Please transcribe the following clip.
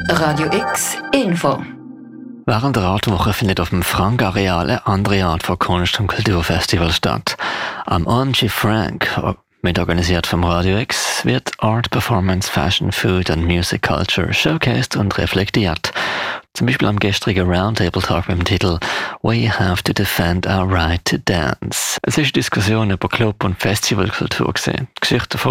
Radio X Info. Während der Artwoche findet auf dem Frank-Areal eine andere Art von Kunst- und Kulturfestival statt. Am OMG Frank, mitorganisiert vom Radio X, wird Art, Performance, Fashion, Food und Music Culture showcased und reflektiert. Zum Beispiel am gestrigen Roundtable-Tag mit dem Titel «We have to defend our right to dance». Es ist eine Diskussion über Club- und Festivalkultur gewesen. Die Geschichte davon